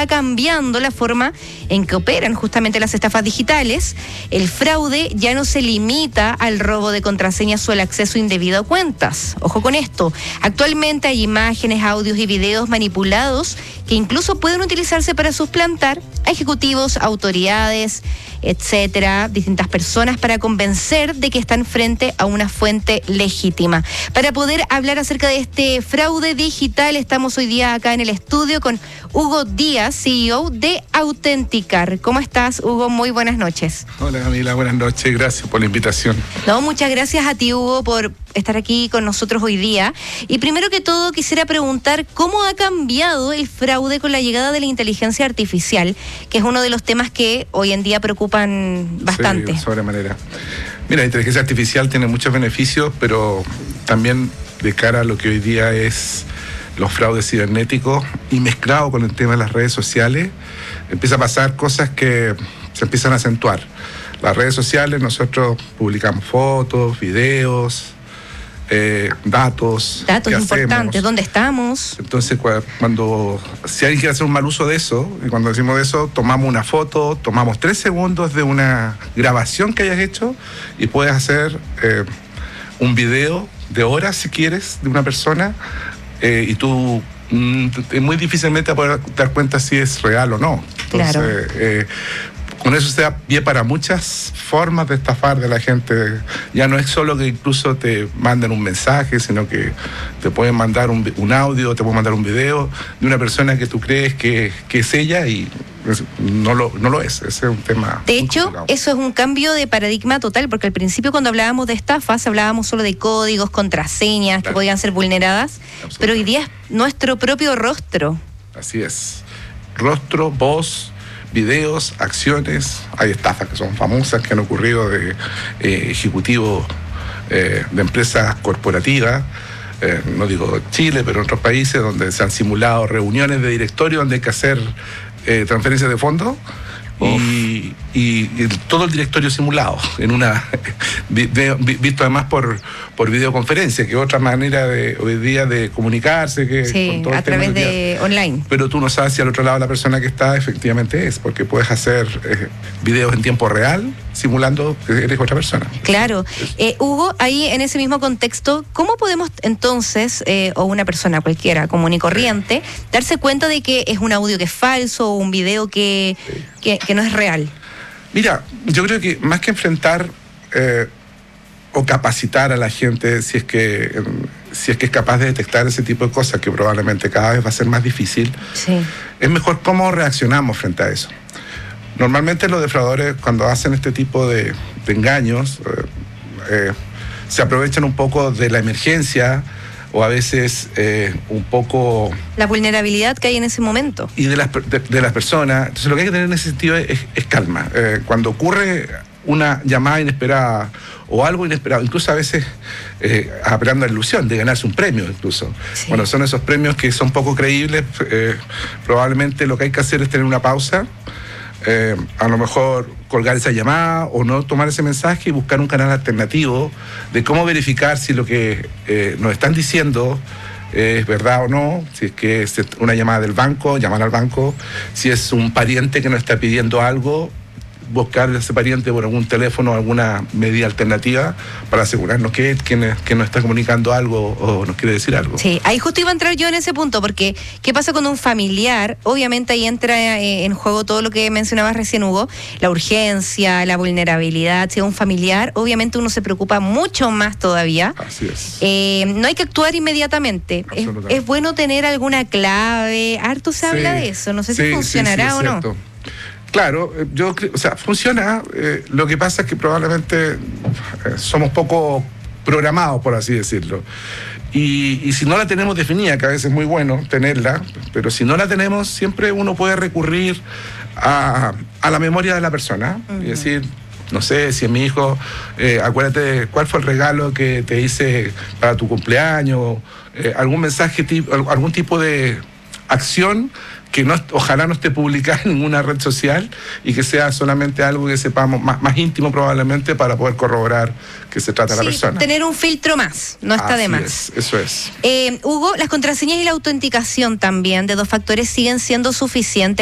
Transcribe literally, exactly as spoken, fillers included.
está cambiando la forma en que operan justamente las estafas digitales. El fraude ya no se limita al robo de contraseñas o el acceso indebido a cuentas. Ojo con esto. Actualmente hay imágenes, audios y videos manipulados que incluso pueden utilizarse para suplantar a ejecutivos, autoridades, etcétera, distintas personas para convencer de que están frente a una fuente legítima. Para poder hablar acerca de este fraude digital, estamos hoy día acá en el estudio con Hugo Díaz, C E O de Autenticar. ¿Cómo estás, Hugo? Muy buenas noches. Hola, Camila, buenas noches. Gracias por la invitación. No, muchas gracias a ti, Hugo, por estar aquí con nosotros hoy día. Y primero que todo, quisiera preguntar cómo ha cambiado el fraude con la llegada de la inteligencia artificial, que es uno de los temas que hoy en día preocupan bastante. Sí, de sobremanera. Mira, la inteligencia artificial tiene muchos beneficios, pero también de cara a lo que hoy día es los fraudes cibernéticos y mezclado con el tema de las redes sociales, empieza a pasar cosas que se empiezan a acentuar. Las redes sociales, nosotros publicamos fotos, videos, eh, datos. Datos importantes, ¿dónde estamos? Entonces, cuando, si alguien quiere hacer un mal uso de eso, y cuando decimos de eso, tomamos una foto, tomamos tres segundos de una grabación que hayas hecho y puedes hacer eh, un video de horas, si quieres, de una persona, eh, y tú mm, muy difícilmente vas a poder dar cuenta si es real o no. Entonces, claro. eh, con eso se da pie para muchas formas de estafar de la gente. Ya no es solo que incluso te manden un mensaje, sino que te pueden mandar un, un audio, te pueden mandar un video de una persona que tú crees que, que es ella y no lo, no lo es. Ese es un tema. De hecho, eso es un cambio de paradigma total, porque al principio cuando hablábamos de estafas, hablábamos solo de códigos, contraseñas, claro, que podían ser vulneradas, pero hoy día es nuestro propio rostro. Así es. Rostro, voz, videos, acciones. Hay estafas que son famosas, que han ocurrido de eh, ejecutivos eh, de empresas corporativas, eh, no digo Chile, pero en otros países donde se han simulado reuniones de directorio donde hay que hacer eh, transferencias de fondos. Y, y, y todo el directorio simulado, en una visto además por, por videoconferencia, que es otra manera de hoy día de comunicarse, que sí, con todo a el tema través de online. Pero tú no sabes si al otro lado la persona que está efectivamente es, porque puedes hacer eh, videos en tiempo real simulando que eres otra persona. Claro. Eh, Hugo, ahí en ese mismo contexto, ¿cómo podemos entonces, eh, o una persona cualquiera, común y corriente, darse cuenta de que es un audio que es falso o un video que, sí. que, que no es real? Mira, yo creo que más que enfrentar eh, o capacitar a la gente, si es que eh, si es que es capaz de detectar ese tipo de cosas, que probablemente cada vez va a ser más difícil, sí, es mejor cómo reaccionamos frente a eso. Normalmente los defraudadores, cuando hacen este tipo de, de engaños, eh, eh, se aprovechan un poco de la emergencia o a veces eh, un poco la vulnerabilidad que hay en ese momento y de las, de, de las personas. Entonces lo que hay que tener en ese sentido es, es calma. Eh, cuando ocurre una llamada inesperada o algo inesperado, incluso a veces eh, apelando a la ilusión de ganarse un premio incluso. Sí. Bueno, son esos premios que son poco creíbles. Eh, probablemente lo que hay que hacer es tener una pausa, eh, a lo mejor colgar esa llamada o no tomar ese mensaje y buscar un canal alternativo de cómo verificar si lo que eh, nos están diciendo es verdad o no, si es que es una llamada del banco, llamar al banco, si es un pariente que nos está pidiendo algo, buscar a ese pariente por algún teléfono o alguna medida alternativa para asegurarnos que, que, que nos está comunicando algo o nos quiere decir algo. Sí, ahí justo iba a entrar yo en ese punto, porque ¿qué pasa con un familiar? Obviamente ahí entra eh, en juego todo lo que mencionabas recién, Hugo, la urgencia, la vulnerabilidad. Si es un familiar, obviamente uno se preocupa mucho más todavía. Así es. Eh, no hay que actuar inmediatamente. Es, es bueno tener alguna clave. Harto se sí. habla de eso, no sé sí, si funcionará sí, sí, o no. Cierto. Claro, yo creo, o sea, funciona. Eh, lo que pasa es que probablemente eh, somos poco programados, por así decirlo. Y, y si no la tenemos definida, que a veces es muy bueno tenerla, pero si no la tenemos, siempre uno puede recurrir a, a la memoria de la persona. Uh-huh. Y decir, no sé, si es mi hijo, eh, acuérdate cuál fue el regalo que te hice para tu cumpleaños, eh, algún mensaje, algún tipo de acción que no, ojalá no esté publicada en ninguna red social y que sea solamente algo que sepamos más, más íntimo probablemente para poder corroborar que se trata sí, de la persona. Tener un filtro más, no está Así de más. Es, eso es. Eh, Hugo, las contraseñas y la autenticación también de dos factores siguen siendo suficientes